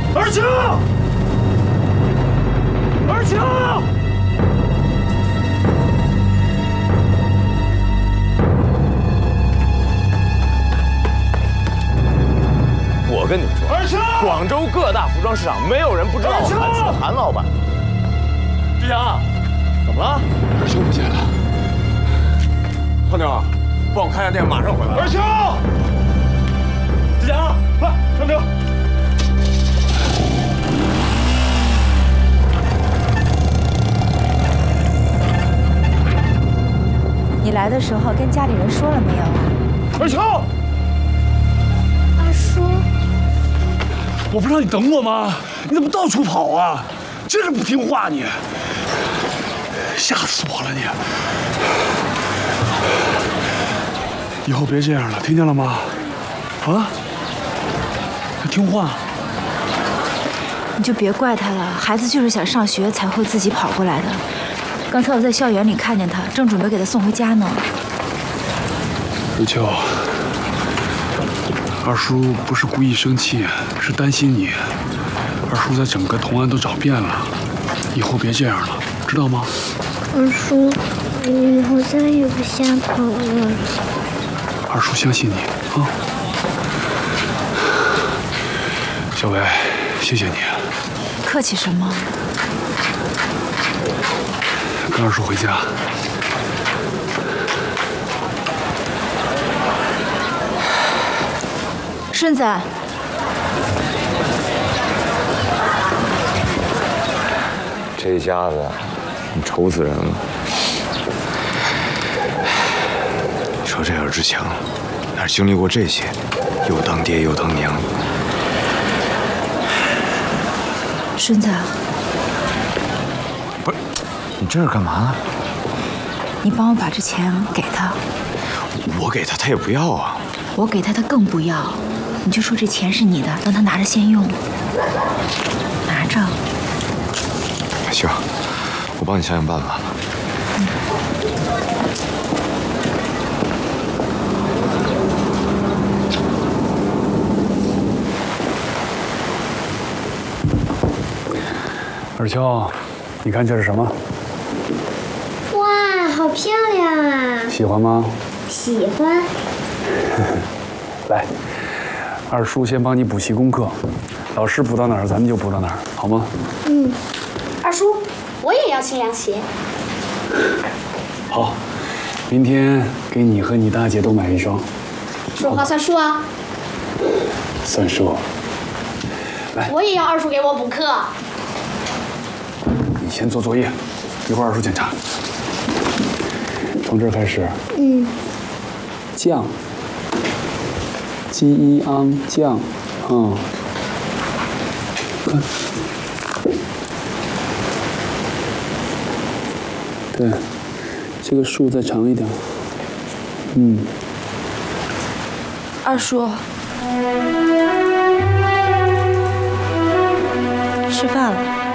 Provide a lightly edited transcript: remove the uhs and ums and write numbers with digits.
二秋，二秋， 我跟你们说， 二秋， 广州各大服装市场没有人不知道韩叔韩老板。 志强， 怎么了？ 二秋不见了。 胖妞，帮我看下店，马上回来。 二秋，志强，来，上车。 你来的时候跟家里人说了没有啊？ 二秋， 二叔， 我不让你等我吗？你怎么到处跑啊？真是不听话你！吓死我了你！以后别这样了，听见了吗？啊？听话。 你就别怪他了，孩子就是想上学才会自己跑过来的。 刚才我在校园里看见他，正准备给他送回家呢。 日秋，二叔不是故意生气，是担心你。二叔在整个同安都找遍了，以后别这样了，知道吗？ 二叔，我以后再也不瞎跑了。 二叔相信你啊，小伟，谢谢你。 客气什么？ 跟二叔回家。 顺子， 这一家子，你愁死人了。 你说这尔志强，哪经历过这些，又当爹又当娘。 顺子， 不是，你这是干嘛？ 你帮我把这钱给他。 我给他，他也不要啊。 我给他，他更不要。你就说这钱是你的，让他拿着先用。拿着。 行，我帮你想想办法。 二秋，你看这是什么？ 哇，好漂亮啊！ 喜欢吗？ 喜欢。 来，二叔先帮你补习功课，老师补到哪儿，咱们就补到哪儿，好吗？ 嗯，二叔，我也要新凉鞋。 好，明天给你和你大姐都买一双。 说话算数啊！ 算数。来， 我也要二叔给我补课。 你先做作业，一会儿二叔检查。从这儿开始。 嗯。 酱。鸡一昂酱，看。对，这个竖再长一点。 二叔，吃饭了。